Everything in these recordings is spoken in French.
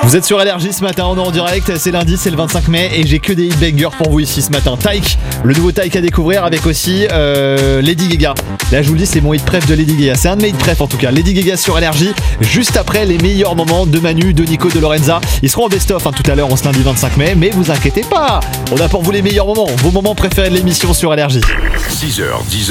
Vous êtes sur Énergie ce matin, on est en direct, c'est lundi, c'est le 25 mai et j'ai que des hitbangers pour vous ici ce matin. Tyke, le nouveau Tyke à découvrir avec aussi Lady Gaga. Là je vous le dis, c'est mon hit préf de Lady Gaga, c'est un de mes hits préf en tout cas. Lady Gaga sur Énergie, juste après les meilleurs moments de Manu, de Nico, de Lorenza. Ils seront en best-of tout à l'heure, on se lundi 25 mai, mais vous inquiétez pas, on a pour vous les meilleurs moments, vos moments préférés de l'émission sur Énergie. 6h, 10h.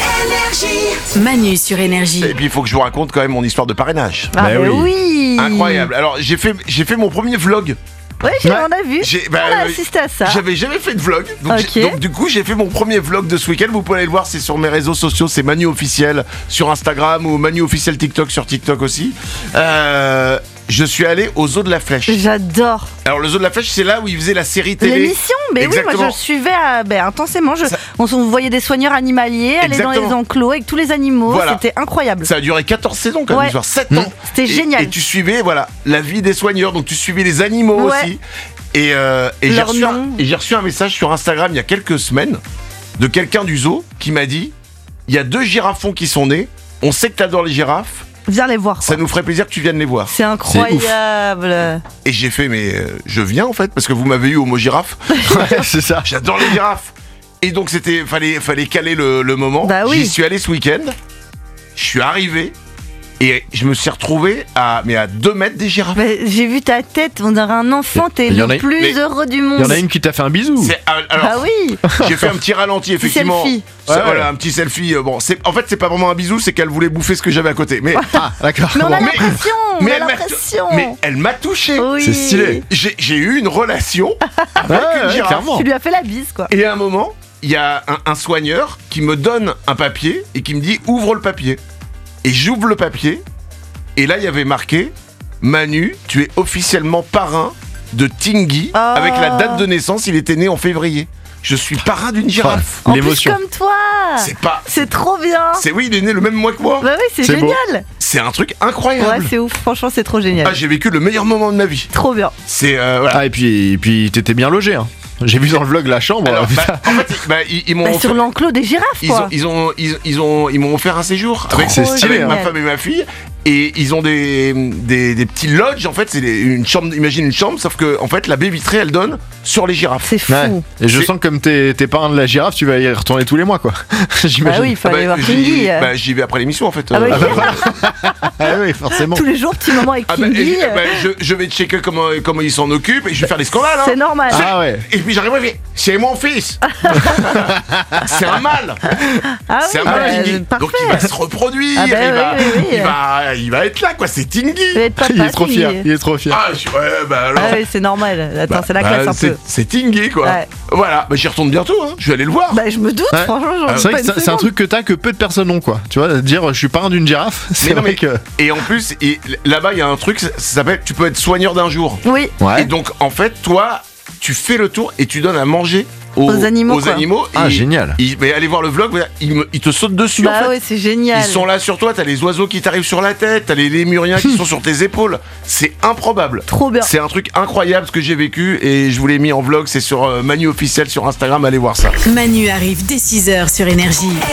Manu sur Énergie. Et puis il faut que je vous raconte quand même mon histoire de parrainage. Ah bah oui. Incroyable. Alors j'ai fait mon premier vlog. Ouais, on a vu. On a assisté à ça. J'avais jamais fait de vlog. Donc, donc du coup j'ai fait mon premier vlog de ce week-end. Vous pouvez aller le voir, c'est sur mes réseaux sociaux. C'est Manu Officiel sur Instagram ou Manu Officiel TikTok sur TikTok aussi. Je suis allé au Zoo de la Flèche. J'adore. Alors le Zoo de la Flèche, c'est là où ils faisaient la série télé. L'émission, mais exactement. Oui, moi je suivais intensément. On voyait des soigneurs animaliers aller dans les enclos avec tous les animaux. Voilà. C'était incroyable. Ça a duré 14 saisons quand même, 7 ans. C'était génial. Et tu suivais la vie des soigneurs, donc tu suivais les animaux aussi. Et j'ai reçu un message sur Instagram il y a quelques semaines de quelqu'un du zoo qui m'a dit: il y a 2 girafons qui sont nés, on sait que t'adores les girafes. Viens les voir. Ça nous ferait plaisir que tu viennes les voir. C'est incroyable. Et j'ai fait, mais je viens en fait, parce que vous m'avez eu au mot girafe. C'est ça. J'adore les girafes. Et donc fallait caler le moment. Bah oui. J'y suis allé ce week-end. Je suis arrivé. Et je me suis retrouvé à 2 mètres des girafes. J'ai vu ta tête, on dirait un enfant, t'es le plus heureux du monde. Il y en a une qui t'a fait un bisou. Alors, oui. J'ai fait un petit ralenti, effectivement. Selfie. Voilà, un petit selfie. Bon, en fait, c'est pas vraiment un bisou, c'est qu'elle voulait bouffer ce que j'avais à côté. Mais d'accord. Mais on a l'impression. Mais elle m'a touché. Oui. C'est stylé. J'ai eu une relation avec une girafe. Clairement. Tu lui as fait la bise, quoi. Et à un moment, il y a un soigneur qui me donne un papier et qui me dit: ouvre le papier. Et j'ouvre le papier, et là il y avait marqué: Manu, tu es officiellement parrain de Tingy. Avec la date de naissance, il était né en février. Je suis parrain d'une girafe. En plus comme toi. C'est trop bien. Oui, il est né le même mois que moi. Bah oui, c'est génial. Beau. C'est un truc incroyable. Ouais, c'est ouf. Franchement, c'est trop génial. J'ai vécu le meilleur moment de ma vie. Trop bien. C'est voilà. Et puis t'étais bien logé. J'ai vu dans le vlog la chambre. Alors, en fait, ils m'ont sur l'enclos des girafes, quoi. Ils m'ont offert un séjour avec ma femme et ma fille. Et ils ont des petits lodges, en fait, c'est une chambre, imagine une chambre, sauf que en fait la baie vitrée elle donne sur les girafes. C'est fou. Ouais. Et je sens que comme t'es parrain de la girafe, tu vas y retourner tous les mois, quoi. J'imagine. Bah oui, il faut aller voir Tingy. J'y vais après l'émission en fait. Oui, forcément. Tous les jours, petit moment avec Tingy. Je vais checker comment ils s'en occupent et je vais faire des scandales. C'est normal. Et puis j'arrive et c'est mon fils. C'est un mâle. C'est un mâle Tingy. Donc il va se reproduire. Il va être là, quoi, c'est Tingy. Il est trop fier. Alors. C'est normal. Attends, c'est la classe un peu. C'est Tingy, quoi. Ouais. Voilà, j'y retourne bientôt, je vais aller le voir. Je me doute, franchement. C'est vrai que c'est un truc que peu de personnes ont, quoi. Tu vois, dire je suis parrain d'une girafe, c'est vrai que. Et en plus, là-bas, il y a un truc, ça s'appelle tu peux être soigneur d'un jour. Oui. Et donc, en fait, toi, tu fais le tour et tu donnes à manger aux animaux. Génial. Mais allez voir le vlog, ils te sautent dessus. En fait. Ouais, c'est génial. Ils sont là sur toi, t'as les oiseaux qui t'arrivent sur la tête, t'as les lémuriens qui sont sur tes épaules. C'est improbable. Trop bien. C'est un truc incroyable ce que j'ai vécu et je vous l'ai mis en vlog, c'est sur Manu Officiel sur Instagram, allez voir ça. Manu arrive dès 6h sur Énergie.